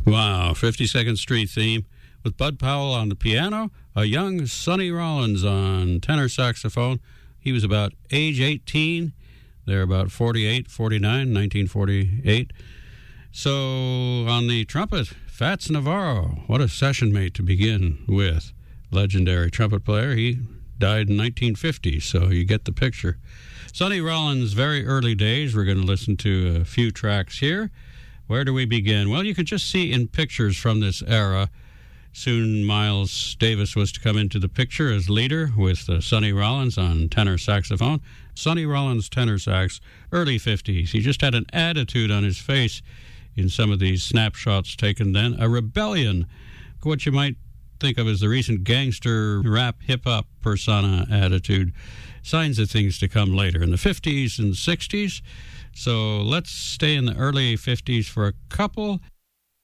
Wow, 52nd Street theme with Bud Powell on the piano, a young Sonny Rollins on tenor saxophone. He was about age 18. They're about 48, 49, 1948. So on the trumpet, Fats Navarro. What a session mate to begin with. Legendary trumpet player. He died in 1950, so you get the picture. Sonny Rollins' very early days. We're going to listen to a few tracks here. Where do we begin? Well, you can just see in pictures from this era. Soon Miles Davis was to come into the picture as leader with Sonny Rollins on tenor saxophone. Sonny Rollins tenor sax, early 50s. He just had an attitude on his face in some of these snapshots taken then. A rebellion, what you might think of as the recent gangster rap hip-hop persona attitude. Signs of things to come later in the 50s and 60s. So let's stay in the early 50s for a couple.